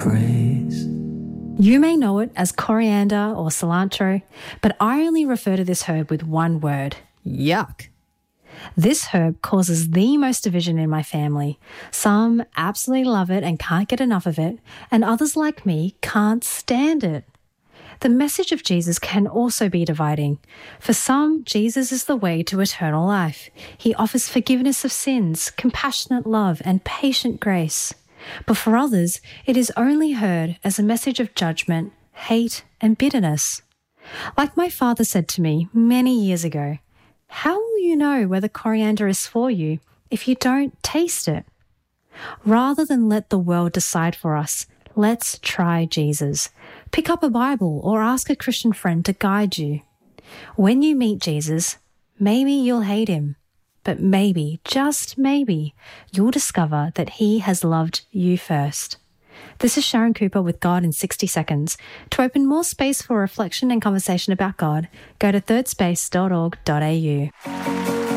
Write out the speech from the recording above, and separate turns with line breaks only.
praise.
You may know it as coriander or cilantro, but I only refer to this herb with one word: yuck. This herb causes the most division in my family. Some absolutely love it and can't get enough of it, and others like me can't stand it. The message of Jesus can also be dividing. For some, Jesus is the way to eternal life. He offers forgiveness of sins, compassionate love, and patient grace. But for others, it is only heard as a message of judgment, hate, and bitterness. Like my father said to me many years ago, how will you know whether coriander is for you if you don't taste it? Rather than let the world decide for us, let's try Jesus. Pick up a Bible or ask a Christian friend to guide you. When you meet Jesus, maybe you'll hate him, but maybe, just maybe, you'll discover that he has loved you first. This is Sharon Cooper with God in 60 Seconds. To open more space for reflection and conversation about God, go to thirdspace.org.au.